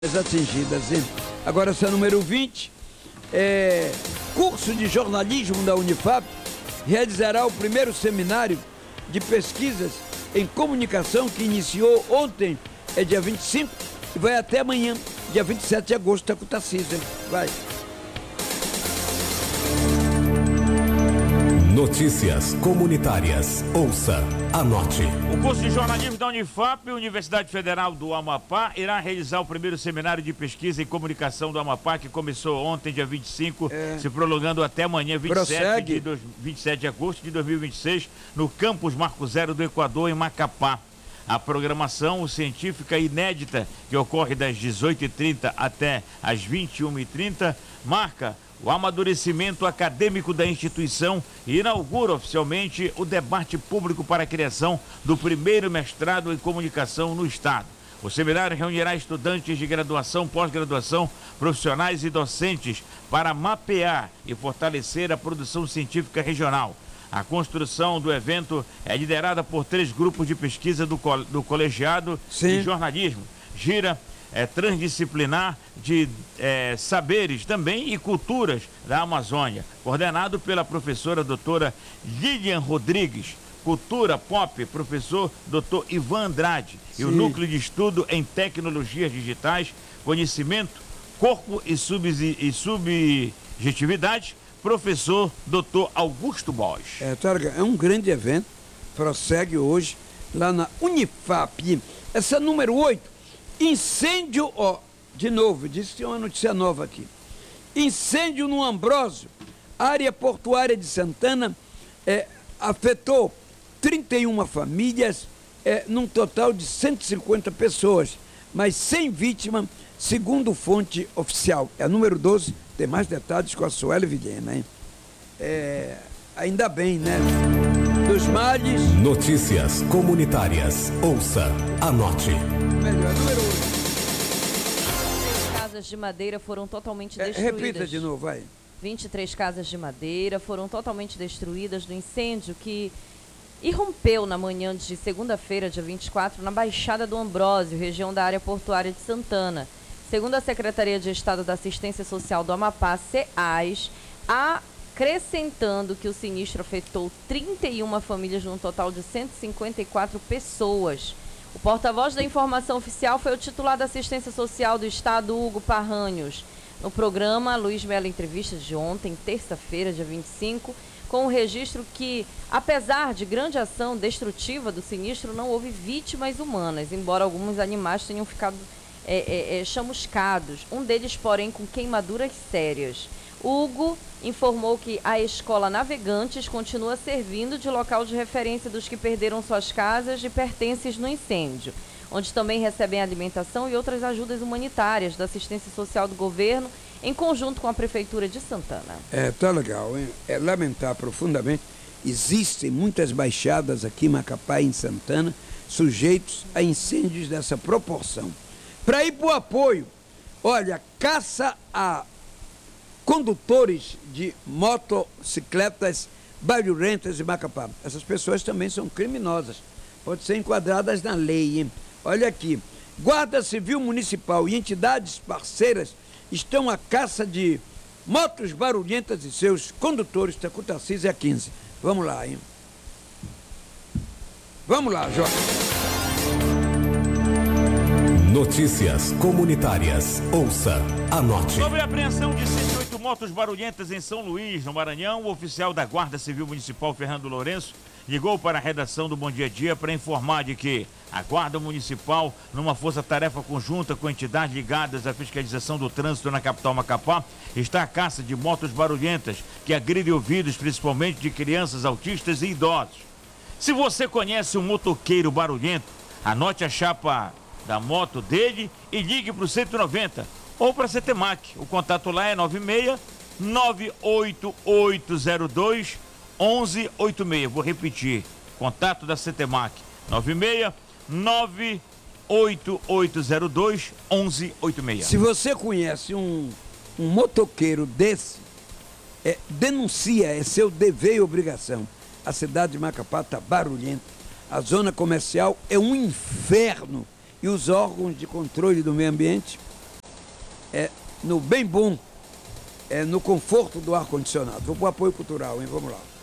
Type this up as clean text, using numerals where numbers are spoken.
atingidas, hein? Agora essa número 20, curso de jornalismo da Unifap realizará o primeiro seminário de pesquisas em comunicação que iniciou ontem, dia 25, e vai até amanhã, dia 27 de agosto, tá com o Tarcísio, hein? Vai. Notícias comunitárias. Ouça, anote. O curso de jornalismo da Unifap, Universidade Federal do Amapá, irá realizar o primeiro seminário de pesquisa em comunicação do Amapá, que começou ontem, dia 25, se prolongando até amanhã, 27 de agosto de 2026, no campus Marco Zero do Equador, em Macapá. A programação científica inédita, que ocorre das 18h30 até as 21h30, marca o amadurecimento acadêmico da instituição e inaugura oficialmente o debate público para a criação do primeiro mestrado em comunicação no Estado. O seminário reunirá estudantes de graduação, pós-graduação, profissionais e docentes para mapear e fortalecer a produção científica regional. A construção do evento é liderada por 3 grupos de pesquisa do colegiado de jornalismo. Gira transdisciplinar de saberes também e culturas da Amazônia, coordenado pela professora doutora Lilian Rodrigues. Cultura Pop, professor doutor Ivan Andrade. E o Núcleo de Estudo em Tecnologias Digitais, Conhecimento, Corpo e Subjetividade, professor doutor Augusto Bosch. É um grande evento, prossegue hoje lá na Unifap. Essa número 8, incêndio, de novo, disse que tem uma notícia nova aqui. Incêndio no Ambrósio, área portuária de Santana, afetou 31 famílias, num total de 150 pessoas, mas sem vítima, segundo fonte oficial. É a número 12, tem mais detalhes com a Sueli Vilhena, hein? Ainda bem, né? Dos males... Notícias comunitárias. Ouça, anote. Melhor, número 8. Casas de madeira foram totalmente destruídas. Repita de novo, vai. 23 casas de madeira foram totalmente destruídas no incêndio que irrompeu na manhã de segunda-feira, dia 24, na Baixada do Ambrósio, região da área portuária de Santana. Segundo a Secretaria de Estado da Assistência Social do Amapá, SEAS, acrescentando que o sinistro afetou 31 famílias num total de 154 pessoas. O porta-voz da informação oficial foi o titular da Assistência Social do Estado, Hugo Parranhos. No programa Luiz Melo Entrevista de ontem, terça-feira, dia 25, com o registro que, apesar de grande ação destrutiva do sinistro, não houve vítimas humanas, embora alguns animais tenham ficado chamuscados, um deles, porém, com queimaduras sérias. Hugo informou que a Escola Navegantes continua servindo de local de referência dos que perderam suas casas e pertences no incêndio, onde também recebem alimentação e outras ajudas humanitárias da assistência social do governo, em conjunto com a Prefeitura de Santana. Tá legal, hein? É lamentar profundamente. Existem muitas baixadas aqui em Macapá e em Santana, sujeitos a incêndios dessa proporção. Para ir para o apoio, olha, caça a condutores de motocicletas barulhentas em Macapá. Essas pessoas também são criminosas, podem ser enquadradas na lei, hein? Olha aqui, Guarda Civil Municipal e entidades parceiras estão à caça de motos barulhentas e seus condutores. Está com o Tarcísio a 15. Vamos lá, hein? Vamos lá, Jorge. Notícias comunitárias. Ouça, anote. Sobre a apreensão de 108 motos barulhentas em São Luís, no Maranhão, o oficial da Guarda Civil Municipal, Fernando Lourenço, ligou para a redação do Bom Dia a Dia para informar de que a Guarda Municipal, numa força-tarefa conjunta com entidades ligadas à fiscalização do trânsito na capital Macapá, está à caça de motos barulhentas que agridem ouvidos, principalmente de crianças autistas e idosos. Se você conhece um motoqueiro barulhento, anote a chapa da moto dele e ligue para o 190 ou para a CETEMAC. O contato lá é 96-98802 1186. Vou repetir, contato da CETEMAC 96-98802 1186. Se você conhece um motoqueiro desse, denuncia, é seu dever e obrigação. A cidade de Macapá está barulhenta, a zona comercial é um inferno e os órgãos de controle do meio ambiente no bem bom, no conforto do ar-condicionado. Vou para o apoio cultural, hein? Vamos lá.